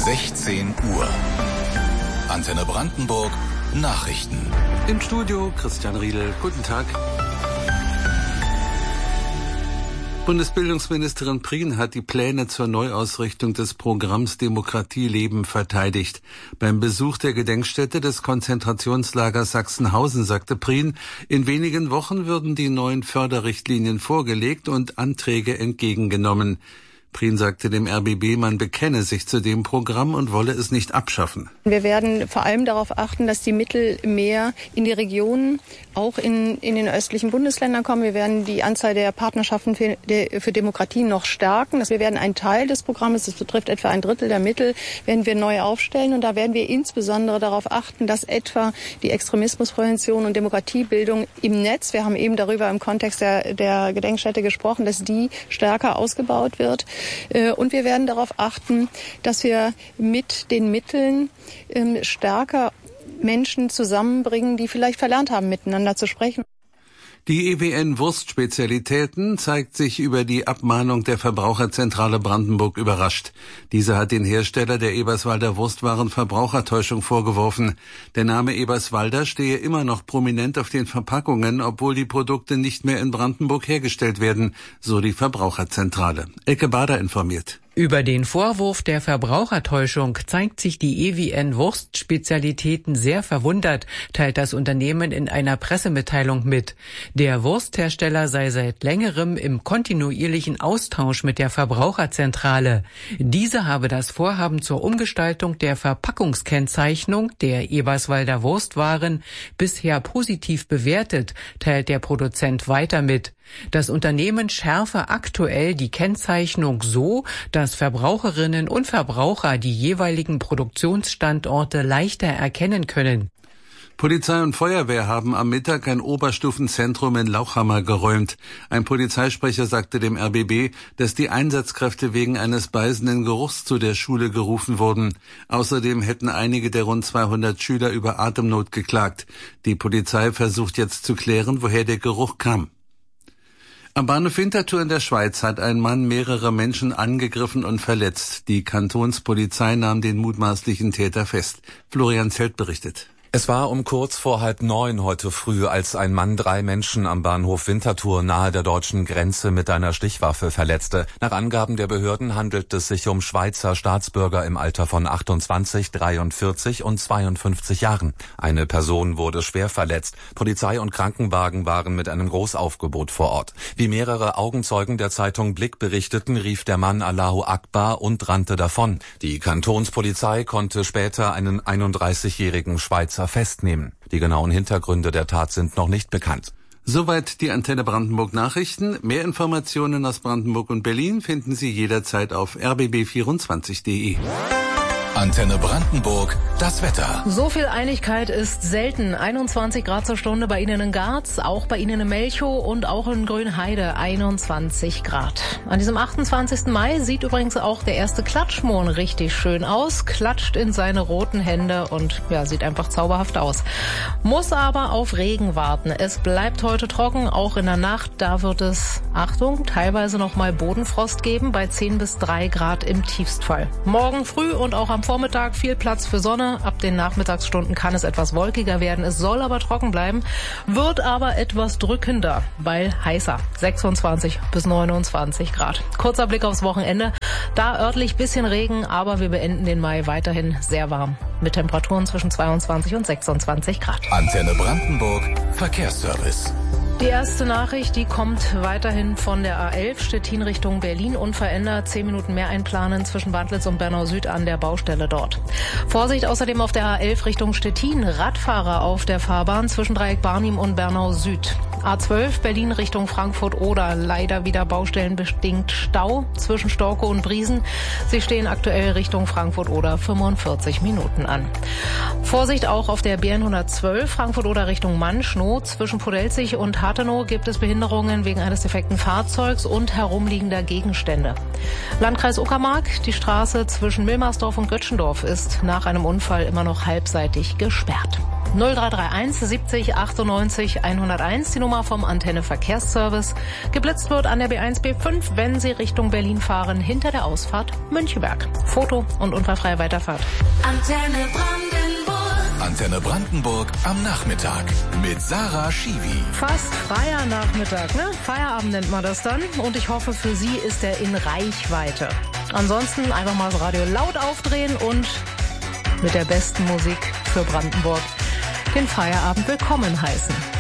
16 Uhr. Antenne Brandenburg, Nachrichten. Im Studio Christian Riedel. Guten Tag. Bundesbildungsministerin Prien hat die Pläne zur Neuausrichtung des Programms Demokratie leben verteidigt. Beim Besuch der Gedenkstätte des Konzentrationslagers Sachsenhausen sagte Prien, in wenigen Wochen würden die neuen Förderrichtlinien vorgelegt und Anträge entgegengenommen. Prien sagte dem RBB, man bekenne sich zu dem Programm und wolle es nicht abschaffen. Wir werden vor allem darauf achten, dass die Mittel mehr in die Regionen, auch in den östlichen Bundesländern kommen. Wir werden die Anzahl der Partnerschaften für Demokratie noch stärken. Wir werden einen Teil des Programmes, das betrifft etwa ein Drittel der Mittel, werden wir neu aufstellen. Und da werden wir insbesondere darauf achten, dass etwa die Extremismusprävention und Demokratiebildung im Netz, wir haben eben darüber im Kontext der Gedenkstätte gesprochen, dass die stärker ausgebaut wird. Und wir werden darauf achten, dass wir mit den Mitteln stärker Menschen zusammenbringen, die vielleicht verlernt haben, miteinander zu sprechen. Die EWN Wurstspezialitäten zeigt sich über die Abmahnung der Verbraucherzentrale Brandenburg überrascht. Diese hat den Hersteller der Eberswalder Wurstwaren Verbrauchertäuschung vorgeworfen. Der Name Eberswalder stehe immer noch prominent auf den Verpackungen, obwohl die Produkte nicht mehr in Brandenburg hergestellt werden, so die Verbraucherzentrale. Elke Bader informiert. Über den Vorwurf der Verbrauchertäuschung zeigt sich die EWN Wurstspezialitäten sehr verwundert, teilt das Unternehmen in einer Pressemitteilung mit. Der Wursthersteller sei seit längerem im kontinuierlichen Austausch mit der Verbraucherzentrale. Diese habe das Vorhaben zur Umgestaltung der Verpackungskennzeichnung der Eberswalder Wurstwaren bisher positiv bewertet, teilt der Produzent weiter mit. Das Unternehmen schärfe aktuell die Kennzeichnung so, dass Verbraucherinnen und Verbraucher die jeweiligen Produktionsstandorte leichter erkennen können. Polizei und Feuerwehr haben am Mittag ein Oberstufenzentrum in Lauchhammer geräumt. Ein Polizeisprecher sagte dem RBB, dass die Einsatzkräfte wegen eines beißenden Geruchs zu der Schule gerufen wurden. Außerdem hätten einige der rund 200 Schüler über Atemnot geklagt. Die Polizei versucht jetzt zu klären, woher der Geruch kam. Am Bahnhof Winterthur in der Schweiz hat ein Mann mehrere Menschen angegriffen und verletzt. Die Kantonspolizei nahm den mutmaßlichen Täter fest. Florian Zelt berichtet. Es war um kurz vor 8:30 heute früh, als ein Mann 3 Menschen am Bahnhof Winterthur nahe der deutschen Grenze mit einer Stichwaffe verletzte. Nach Angaben der Behörden handelt es sich um Schweizer Staatsbürger im Alter von 28, 43 und 52 Jahren. Eine Person wurde schwer verletzt. Polizei und Krankenwagen waren mit einem Großaufgebot vor Ort. Wie mehrere Augenzeugen der Zeitung Blick berichteten, rief der Mann Allahu Akbar und rannte davon. Die Kantonspolizei konnte später einen 31-jährigen Schweizer festnehmen. Die genauen Hintergründe der Tat sind noch nicht bekannt. Soweit die Antenne Brandenburg Nachrichten. Mehr Informationen aus Brandenburg und Berlin finden Sie jederzeit auf rbb24.de. Antenne Brandenburg, das Wetter. So viel Einigkeit ist selten. 21 Grad zur Stunde bei Ihnen in Garz, auch bei Ihnen in Melchow und auch in Grünheide 21 Grad. An diesem 28. Mai sieht übrigens auch der erste Klatschmohn richtig schön aus, klatscht in seine roten Hände und ja, sieht einfach zauberhaft aus. Muss aber auf Regen warten. Es bleibt heute trocken, auch in der Nacht. Da wird es, Achtung, teilweise noch mal Bodenfrost geben bei 10 bis 3 Grad im Tiefstfall. Morgen früh und auch am Vormittag viel Platz für Sonne. Ab den Nachmittagsstunden kann es etwas wolkiger werden. Es soll aber trocken bleiben, wird aber etwas drückender, weil heißer. 26 bis 29 Grad. Kurzer Blick aufs Wochenende. Da örtlich bisschen Regen, aber wir beenden den Mai weiterhin sehr warm. Mit Temperaturen zwischen 22 und 26 Grad. Antenne Brandenburg, Verkehrsservice. Die erste Nachricht, die kommt weiterhin von der A11 Stettin Richtung Berlin. Unverändert 10 Minuten mehr einplanen zwischen Bandlitz und Bernau Süd an der Baustelle dort. Vorsicht außerdem auf der A11 Richtung Stettin. Radfahrer auf der Fahrbahn zwischen Dreieck Barnim und Bernau Süd. A12 Berlin Richtung Frankfurt-Oder. Leider wieder baustellenbedingt Stau zwischen Storkow und Briesen. Sie stehen aktuell Richtung Frankfurt-Oder 45 Minuten an. Vorsicht auch auf der BN 112 Frankfurt-Oder Richtung Mannschnow zwischen Podelzig und Rathenow gibt es Behinderungen wegen eines defekten Fahrzeugs und herumliegender Gegenstände. Landkreis Uckermark, die Straße zwischen Milmersdorf und Götschendorf ist nach einem Unfall immer noch halbseitig gesperrt. 0331 70 98 101, die Nummer vom Antenne Verkehrsservice. Geblitzt wird an der B1 B5, wenn Sie Richtung Berlin fahren, hinter der Ausfahrt Müncheberg. Foto und unfallfreie Weiterfahrt. Antenne Brandenburg. Antenne Brandenburg am Nachmittag mit Sarah Schiwi. Fast freier Nachmittag, ne? Feierabend nennt man das dann. Und ich hoffe, für Sie ist er in Reichweite. Ansonsten einfach mal das Radio laut aufdrehen und mit der besten Musik für Brandenburg den Feierabend willkommen heißen.